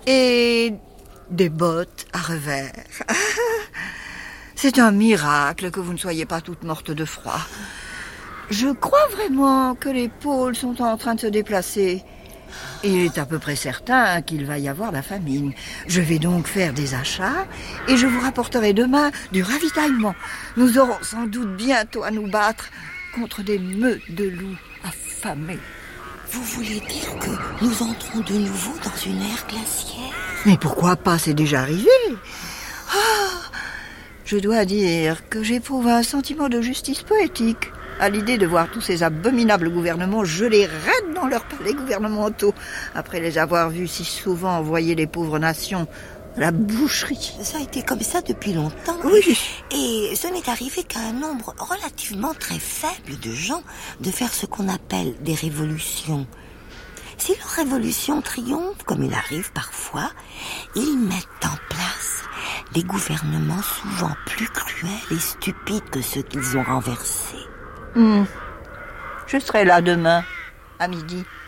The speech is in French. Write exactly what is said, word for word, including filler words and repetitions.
et des bottes à revers. C'est un miracle que vous ne soyez pas toute morte de froid. Je crois vraiment que les pôles sont en train de se déplacer. Il est à peu près certain qu'il va y avoir la famine. Je vais donc faire des achats et je vous rapporterai demain du ravitaillement. Nous aurons sans doute bientôt à nous battre contre des meutes de loups affamés. Vous voulez dire que nous entrons de nouveau dans une ère glaciaire? Mais pourquoi pas, c'est déjà arrivé. Oh, je dois dire que j'éprouve un sentiment de justice poétique à l'idée de voir tous ces abominables gouvernements gelés raides dans leurs palais gouvernementaux, après les avoir vus si souvent envoyer les pauvres nations à la boucherie. Ça a été comme ça depuis longtemps. Oui. Et ce n'est arrivé qu'à un nombre relativement très faible de gens de faire ce qu'on appelle des révolutions. Si leur révolution triomphe, comme il arrive parfois, ils mettent en place des gouvernements souvent plus cruels et stupides que ceux qu'ils ont renversés. Mmh. Je serai là demain, à midi.